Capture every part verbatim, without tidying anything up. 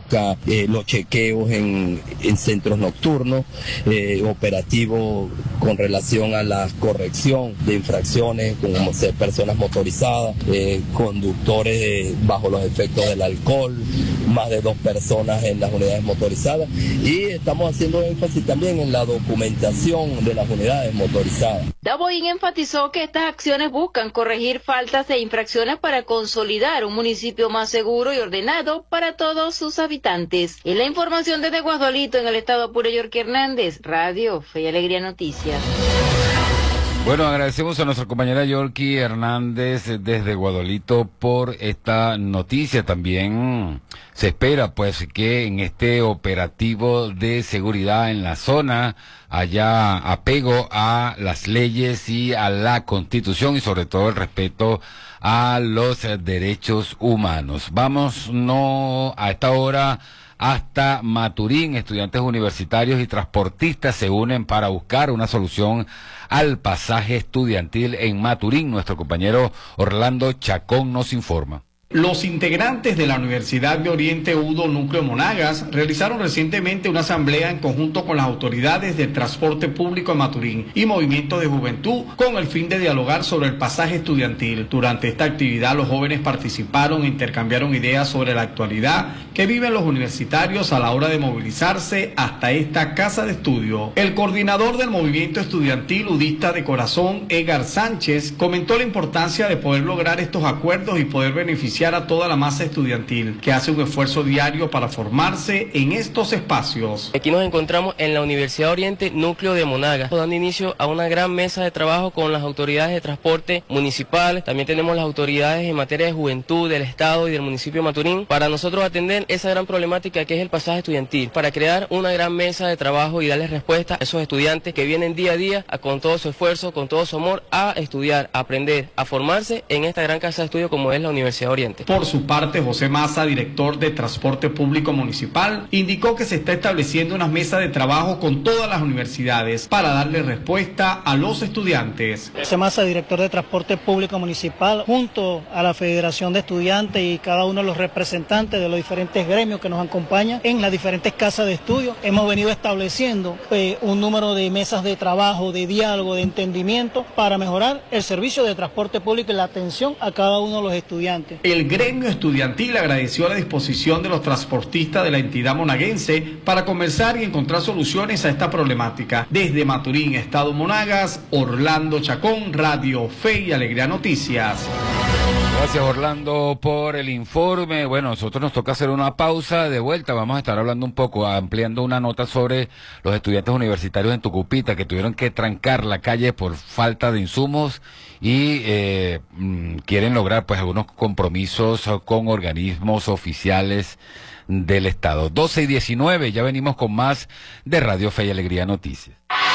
busca eh, los chequeos en, en centros nocturnos, eh, operativo con relación a la corrección de infracciones, como ser personas motorizadas, eh, conductores de, bajo los efectos del alcohol, más de dos personas en las unidades motorizadas, y estamos haciendo énfasis también en la documentación de las unidades motorizadas. Daboín enfatizó que estas acciones buscan corregir faltas e infracciones para consolidar un municipio más seguro y ordenado para todos sus habitantes. En la información desde Guasdualito, en el estado Apure, Yorky Hernández, Radio Fe y Alegría Noticias. Bueno, agradecemos a nuestra compañera Yorky Hernández desde Guasdualito por esta noticia. También se espera pues que en este operativo de seguridad en la zona haya apego a las leyes y a la Constitución y sobre todo el respeto a los derechos humanos. Vamos no a esta hora hasta Maturín. Estudiantes universitarios y transportistas se unen para buscar una solución al pasaje estudiantil en Maturín. Nuestro compañero Orlando Chacón nos informa. Los integrantes de la Universidad de Oriente Udo Núcleo Monagas realizaron recientemente una asamblea en conjunto con las autoridades del transporte público en Maturín y Movimiento de Juventud con el fin de dialogar sobre el pasaje estudiantil. Durante esta actividad los jóvenes participaron e intercambiaron ideas sobre la actualidad que viven los universitarios a la hora de movilizarse hasta esta casa de estudio. El coordinador del movimiento estudiantil udista de corazón, Edgar Sánchez, comentó la importancia de poder lograr estos acuerdos y poder beneficiar a toda la masa estudiantil que hace un esfuerzo diario para formarse en estos espacios. Aquí nos encontramos en la Universidad Oriente Núcleo de Monagas, dando inicio a una gran mesa de trabajo con las autoridades de transporte municipal. También tenemos las autoridades en materia de juventud del estado y del municipio de Maturín para nosotros atender esa gran problemática que es el pasaje estudiantil, para crear una gran mesa de trabajo y darles respuesta a esos estudiantes que vienen día a día a, con todo su esfuerzo, con todo su amor, a estudiar, a aprender, a formarse en esta gran casa de estudio como es la Universidad Oriente. Por su parte, José Maza, director de Transporte Público Municipal, indicó que se está estableciendo una mesa de trabajo con todas las universidades para darle respuesta a los estudiantes. José Maza, director de Transporte Público Municipal, junto a la Federación de Estudiantes y cada uno de los representantes de los diferentes gremios que nos acompañan en las diferentes casas de estudio, hemos venido estableciendo eh, un número de mesas de trabajo, de diálogo, de entendimiento para mejorar el servicio de transporte público y la atención a cada uno de los estudiantes. El gremio estudiantil agradeció la disposición de los transportistas de la entidad monaguense para conversar y encontrar soluciones a esta problemática. Desde Maturín, Estado Monagas, Orlando Chacón, Radio Fe y Alegría Noticias. Gracias, Orlando, por el informe. Bueno, nosotros nos toca hacer una pausa. De vuelta vamos a estar hablando un poco, ampliando una nota sobre los estudiantes universitarios en Tucupita que tuvieron que trancar la calle por falta de insumos y eh, quieren lograr pues algunos compromisos con organismos oficiales del Estado. doce y diecinueve, ya venimos con más de Radio Fe y Alegría Noticias.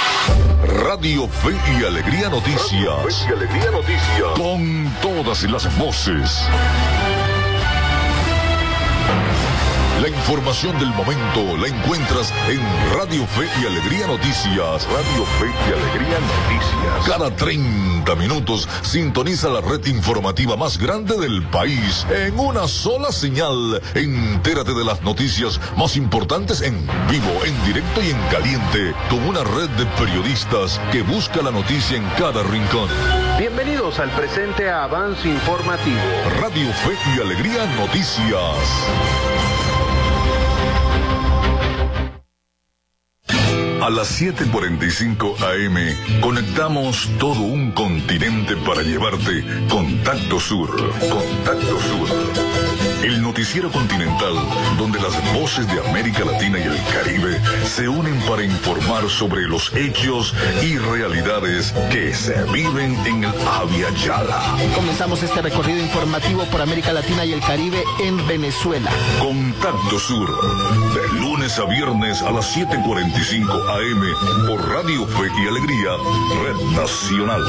Radio Fe y Alegría Noticias. Radio Fe y Alegría Noticias. Con todas las voces. La información del momento la encuentras en Radio Fe y Alegría Noticias. Radio Fe y Alegría Noticias. Cada treinta minutos sintoniza la red informativa más grande del país en una sola señal. Entérate de las noticias más importantes en vivo, en directo y en caliente, con una red de periodistas que busca la noticia en cada rincón. Bienvenidos al presente avance informativo. Radio Fe y Alegría Noticias. A las siete cuarenta y cinco A M conectamos todo un continente para llevarte Contacto Sur. Contacto Sur. El noticiero continental donde las voces de América Latina y el Caribe se unen para informar sobre los hechos y realidades que se viven en el Abya Yala. Comenzamos este recorrido informativo por América Latina y el Caribe en Venezuela. Contacto Sur, de lunes a viernes a las siete cuarenta y cinco A M por Radio Fe y Alegría, Red Nacional.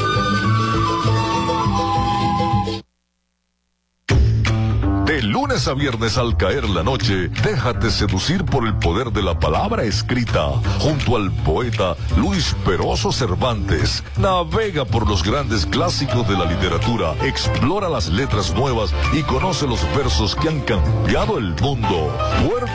De lunes a viernes al caer la noche, déjate seducir por el poder de la palabra escrita. Junto al poeta Luis Peroso Cervantes, navega por los grandes clásicos de la literatura, explora las letras nuevas y conoce los versos que han cambiado el mundo.